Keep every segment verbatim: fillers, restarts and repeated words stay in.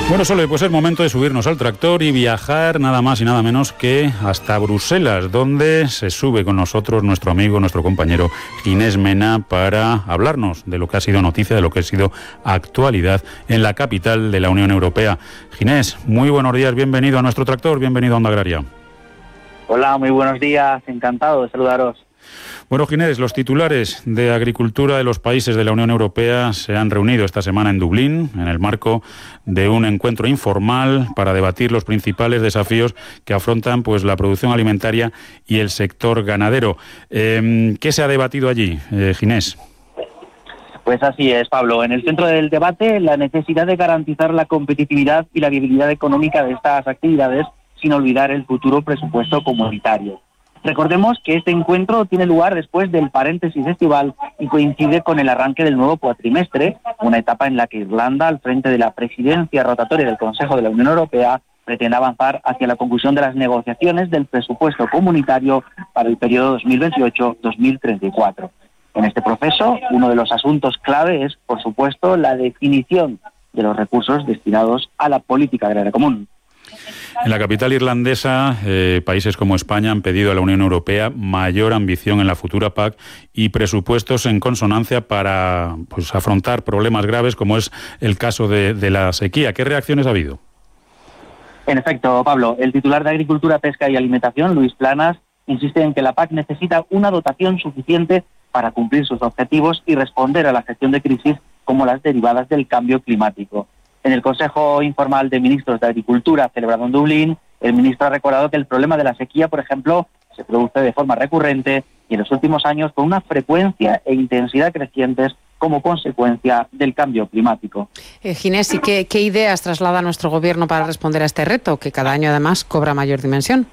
Bueno, Sole, pues es momento de subirnos al tractor y viajar nada más y nada menos que hasta Bruselas, donde se sube con nosotros nuestro amigo, nuestro compañero Ginés Mena para hablarnos de lo que ha sido noticia, de lo que ha sido actualidad en la capital de la Unión Europea. Ginés, muy buenos días, bienvenido a nuestro tractor, bienvenido a Onda Agraria. Hola, muy buenos días, encantado de saludaros. Bueno, Ginés, los titulares de agricultura de los países de la Unión Europea se han reunido esta semana en Dublín, en el marco de un encuentro informal para debatir los principales desafíos que afrontan pues, la producción alimentaria y el sector ganadero. Eh, ¿Qué se ha debatido allí, eh, Ginés? Pues así es, Pablo. En el centro del debate, la necesidad de garantizar la competitividad y la viabilidad económica de estas actividades, sin olvidar el futuro presupuesto comunitario. Recordemos que este encuentro tiene lugar después del paréntesis estival y coincide con el arranque del nuevo cuatrimestre, una etapa en la que Irlanda, al frente de la presidencia rotatoria del Consejo de la Unión Europea, pretende avanzar hacia la conclusión de las negociaciones del presupuesto comunitario para el periodo dos mil veintiocho a dos mil treinta y cuatro. En este proceso, uno de los asuntos clave es, por supuesto, la definición de los recursos destinados a la política agraria común. En la capital irlandesa, eh, países como España han pedido a la Unión Europea mayor ambición en la futura P A C y presupuestos en consonancia para pues, afrontar problemas graves como es el caso de, de la sequía. ¿Qué reacciones ha habido? En efecto, Pablo, el titular de Agricultura, Pesca y Alimentación, Luis Planas, insiste en que la P A C necesita una dotación suficiente para cumplir sus objetivos y responder a la gestión de crisis como las derivadas del cambio climático. En el Consejo Informal de Ministros de Agricultura celebrado en Dublín, el ministro ha recordado que el problema de la sequía, por ejemplo, se produce de forma recurrente y en los últimos años con una frecuencia e intensidad crecientes como consecuencia del cambio climático. Eh, Ginés, ¿y qué, qué ideas traslada nuestro gobierno para responder a este reto, que cada año además cobra mayor dimensión?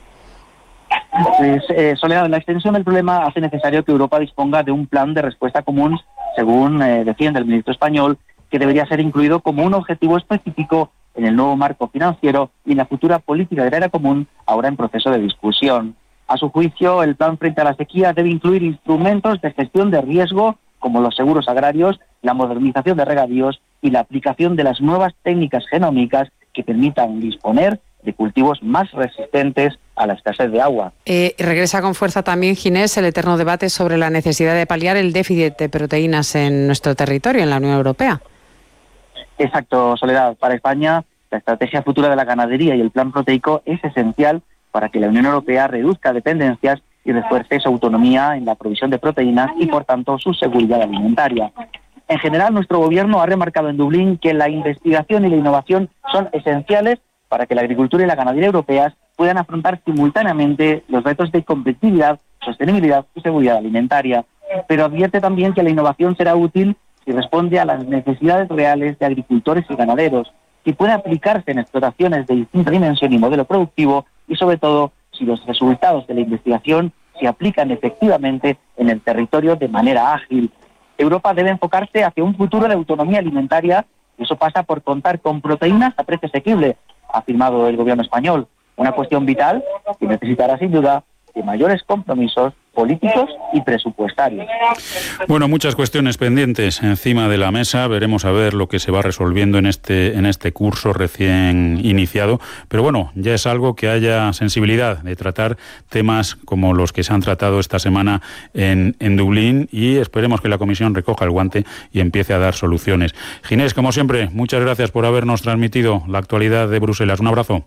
Pues, eh, Soledad, la extensión del problema hace necesario que Europa disponga de un plan de respuesta común, según eh, defiende el ministro español, que debería ser incluido como un objetivo específico en el nuevo marco financiero y en la futura política agraria común, ahora en proceso de discusión. A su juicio, el plan frente a la sequía debe incluir instrumentos de gestión de riesgo, como los seguros agrarios, la modernización de regadíos y la aplicación de las nuevas técnicas genómicas que permitan disponer de cultivos más resistentes a la escasez de agua. Eh, regresa con fuerza también, Ginés, el eterno debate sobre la necesidad de paliar el déficit de proteínas en nuestro territorio, en la Unión Europea. Exacto, Soledad. Para España, la estrategia futura de la ganadería y el plan proteico es esencial para que la Unión Europea reduzca dependencias y refuerce su autonomía en la provisión de proteínas y, por tanto, su seguridad alimentaria. En general, nuestro gobierno ha remarcado en Dublín que la investigación y la innovación son esenciales para que la agricultura y la ganadería europeas puedan afrontar simultáneamente los retos de competitividad, sostenibilidad y seguridad alimentaria. Pero advierte también que la innovación será útil si responde a las necesidades reales de agricultores y ganaderos, si puede aplicarse en explotaciones de distinta dimensión y modelo productivo y, sobre todo, si los resultados de la investigación se aplican efectivamente en el territorio de manera ágil. Europa debe enfocarse hacia un futuro de autonomía alimentaria y eso pasa por contar con proteínas a precio asequible, ha afirmado el gobierno español. Una cuestión vital que necesitará sin duda de mayores compromisos políticos y presupuestarios. Bueno, muchas cuestiones pendientes encima de la mesa. Veremos a ver lo que se va resolviendo en este en este curso recién iniciado. Pero bueno, ya es algo que haya sensibilidad de tratar temas como los que se han tratado esta semana en, en Dublín y esperemos que la Comisión recoja el guante y empiece a dar soluciones. Ginés, como siempre, muchas gracias por habernos transmitido la actualidad de Bruselas. Un abrazo.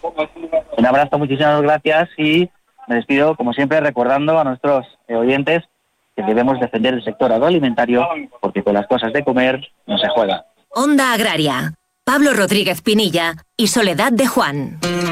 Un abrazo, muchísimas gracias y me despido, como siempre, recordando a nuestros eh, oyentes que debemos defender el sector agroalimentario porque con las cosas de comer no se juega. Onda Agraria. Pablo Rodríguez Pinilla y Soledad de Juan.